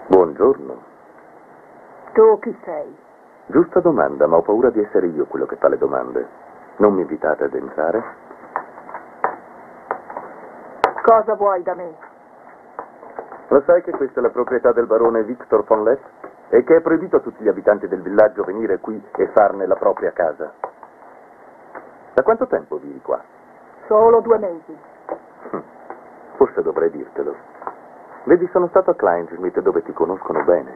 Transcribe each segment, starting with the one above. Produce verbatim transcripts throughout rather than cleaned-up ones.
Buongiorno. Tu chi sei? Giusta domanda, ma ho paura di essere io quello che fa le domande. Non mi invitate ad entrare? Cosa vuoi da me? Lo sai che questa è la proprietà del barone Victor von Lett? E che è proibito a tutti gli abitanti del villaggio venire qui e farne la propria casa? Da quanto tempo vivi qua? Solo due mesi. Forse dovrei dirtelo. Vedi, sono stato a Kleinsmith, dove ti conoscono bene.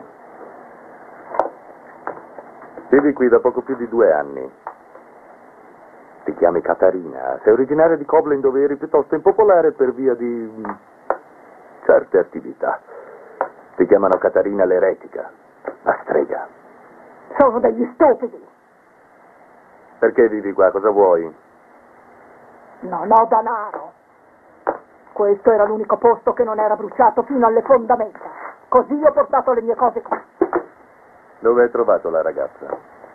Vivi qui da poco più di due anni. Ti chiami Catarina. Sei originaria di Koblen, dove eri piuttosto impopolare per via di certe attività. Ti chiamano Catarina l'eretica, la strega. Sono degli stupidi. Perché vivi qua? Cosa vuoi? Non ho denaro. Questo era l'unico posto che non era bruciato fino alle fondamenta. Così ho portato le mie cose qui. Dove hai trovato la ragazza?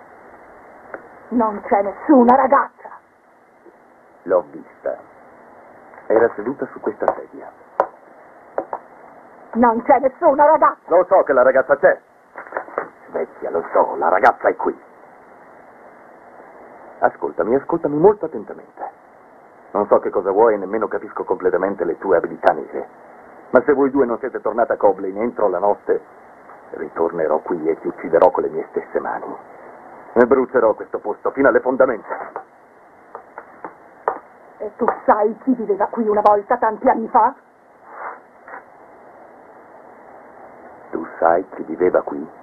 Non c'è nessuna ragazza. L'ho vista. Era seduta su questa sedia. Non c'è nessuna ragazza. Lo so che la ragazza c'è. Vecchia, lo so, la ragazza è qui. Ascoltami, ascoltami molto attentamente. Non so che cosa vuoi e nemmeno capisco completamente le tue abilità nere. Ma se voi due non siete tornati a Koblen entro la notte, ritornerò qui e ti ucciderò con le mie stesse mani. E brucerò questo posto fino alle fondamenta. E tu sai chi viveva qui una volta tanti anni fa? Tu sai chi viveva qui?